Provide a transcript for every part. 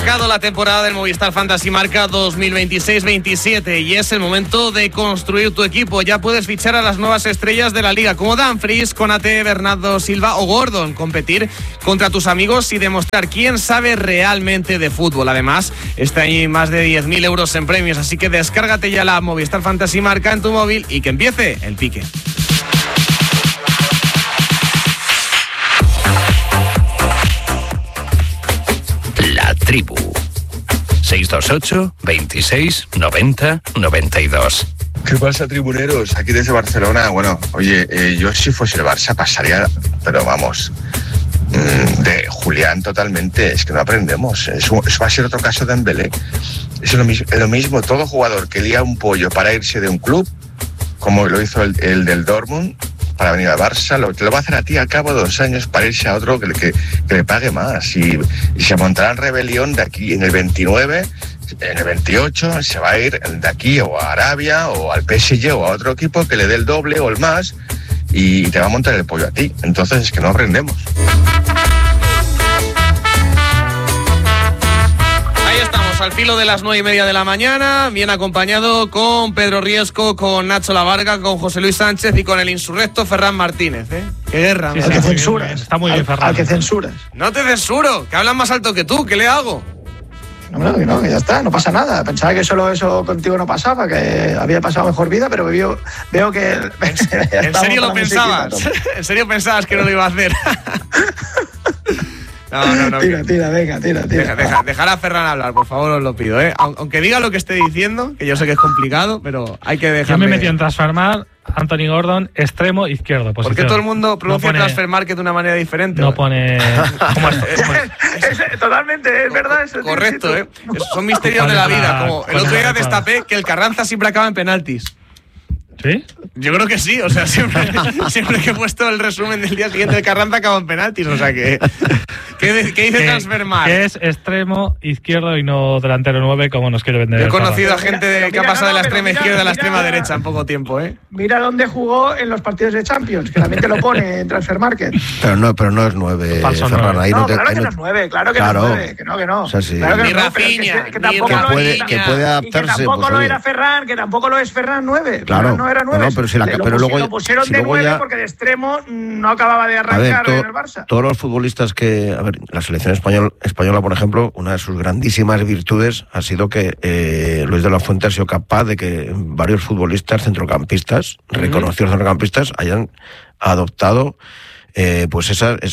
arrancado la temporada del Movistar Fantasy Marca 2026-27 y es el momento de construir tu equipo. Ya puedes fichar a las nuevas estrellas de la liga como Dumfries, Konate, Bernardo Silva o Gordon, competir contra tus amigos y demostrar quién sabe realmente de fútbol. Además, está ahí más de 10.000 euros en premios, así que descárgate ya la Movistar Fantasy Marca en tu móvil y que empiece el pique. La Tribu 628 26 90 92. ¿Qué pasa, tribuneros? Aquí desde Barcelona. Bueno, oye, yo si fuese el Barça pasaría, pero vamos, de Julián totalmente. Es que no aprendemos. Eso va a ser otro caso de Dembélé. Es lo mismo, todo jugador que lía un pollo para irse de un club, como lo hizo el del Dortmund, para venir al Barça, te lo va a hacer a ti al cabo de 2 años para irse a otro que le pague más. Y se montará en rebelión de aquí en el 29, en el 28, se va a ir de aquí o a Arabia o al PSG o a otro equipo que le dé el doble o el más y te va a montar el pollo a ti. Entonces es que no aprendemos. Al filo de las 9:30 de la mañana, bien acompañado con Pedro Riesco, con Nacho Lavarga, con José Luis Sánchez y con el insurrecto Ferran Martínez. Qué guerra. Sí, al que censuras. Está muy bien, Ferran. Al que censuras. No te censuro, que hablan más alto que tú, ¿qué le hago? No, que ya está, no pasa nada. Pensaba que solo eso contigo no pasaba, que había pasado mejor vida, pero veo que... ¿En serio lo pensabas? ¿En serio pensabas que no lo iba a hacer? No. Tira, venga. Dejar a Ferran hablar, por favor, os lo pido, ¿eh? Aunque diga lo que esté diciendo, que yo sé que es complicado, pero hay que dejarme... Yo me metí en Transfermarkt, Anthony Gordon, extremo izquierdo. ¿Por qué todo el mundo pronuncia Transfermarkt de una manera diferente? No pone... ¿Cómo es? Totalmente, es verdad. Correcto, ¿eh? Son misterios de la vida. Como el otro día destapé que el Carranza siempre acaba en penaltis. ¿Sí? Yo creo que sí, o sea, siempre que he puesto el resumen del día siguiente, el Carranza acaba en penaltis, o sea que... ¿Qué dice Transfermarkt? Que es extremo izquierdo y no delantero 9 como nos quiere vender. Yo he conocido a gente que ha pasado de la extrema izquierda a la extrema derecha en poco tiempo, ¿eh? Mira dónde jugó en los partidos de Champions, que también te lo pone en Transfermarkt. Pero no es 9, Ferran. Ahí claro que no es 9, claro que no es 9, que no. O sea, sí. Claro que ni Rafinha, que puede adaptarse. Que tampoco lo era Ferran, que tampoco lo es Ferran 9. Claro. No era 9. Pero luego lo pusieron de 9 porque de extremo no acababa de arrancar en el Barça. Todos los futbolistas que... A ver, la selección española, por ejemplo, una de sus grandísimas virtudes ha sido que Luis de la Fuente ha sido capaz de que varios futbolistas centrocampistas, reconocidos centrocampistas, hayan adoptado pues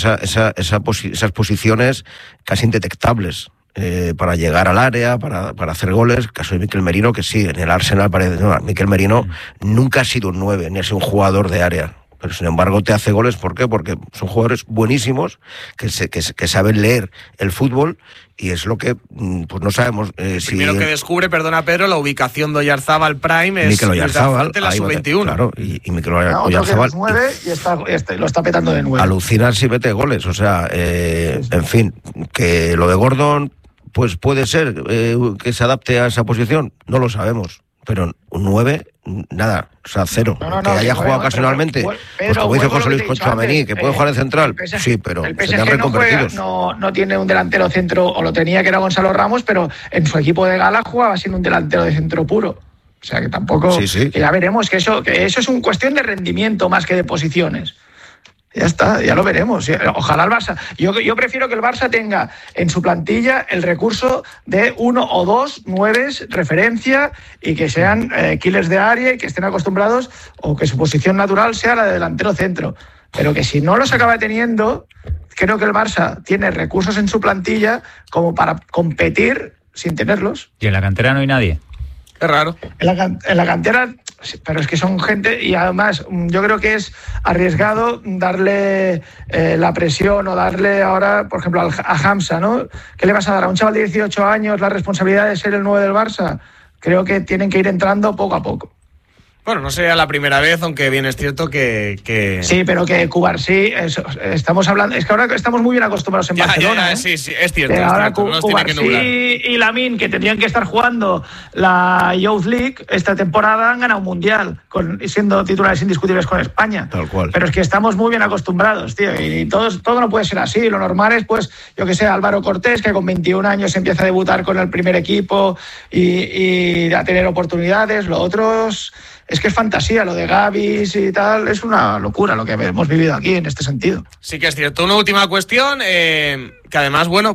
esas posiciones casi indetectables para llegar al área, para hacer goles. Caso de Mikel Merino, que sí, en el Arsenal parece... No, Mikel Merino nunca ha sido un 9, ni ha sido un jugador de área. Pero sin embargo te hace goles. ¿Por qué? Porque son jugadores buenísimos que saben leer el fútbol y es lo que pues no sabemos primero que descubre, perdona Pedro, la ubicación de Oyarzábal Prime es Mikel Oyarzábal, la sub-21. Claro, y Mikel Oyarzábal otro que es 9 y lo está petando de 9. Alucinar si mete goles, o sea, en fin, que lo de Gordon pues puede ser que se adapte a esa posición, no lo sabemos. Pero un 9, nada, o sea, 0. Que haya jugado ocasionalmente, pues como dice José Luis Tchouaméni, que puede jugar en central, sí, pero serían reconvertidos. No tiene un delantero centro, o lo tenía que era Gonzalo Ramos, pero en su equipo de gala jugaba siendo un delantero de centro puro. O sea, que tampoco... Sí. Que ya veremos, que eso es una cuestión de rendimiento más que de posiciones. Ya está, ya lo veremos. Ojalá el Barça... Yo prefiero que el Barça tenga en su plantilla el recurso de 1 o 2 9 referencia y que sean killers de área y que estén acostumbrados o que su posición natural sea la de delantero centro. Pero que si no los acaba teniendo, creo que el Barça tiene recursos en su plantilla como para competir sin tenerlos. ¿Y en la cantera no hay nadie? Es raro. En la cantera... Pero es que son gente y además yo creo que es arriesgado darle la presión o darle ahora, por ejemplo, a Hamza, ¿no? ¿Qué le vas a dar a un chaval de 18 años la responsabilidad de ser el 9 del Barça? Creo que tienen que ir entrando poco a poco. Bueno, no sería la primera vez, aunque bien es cierto que... Sí, pero que Cubarsí, estamos hablando, es que ahora estamos muy bien acostumbrados en Barcelona. Sí, es cierto. Ahora Cubarsí y Lamine, que tendrían que estar jugando la Youth League esta temporada, han ganado un mundial, siendo titulares indiscutibles con España. Tal cual. Pero es que estamos muy bien acostumbrados, tío, y todo no puede ser así. Lo normal es, pues, yo que sé, Álvaro Cortés, que con 21 años empieza a debutar con el primer equipo y a tener oportunidades. Lo otro es que es fantasía, lo de Gavis y tal, es una locura lo que hemos vivido aquí en este sentido. Sí que es cierto. Una última cuestión, que además, bueno,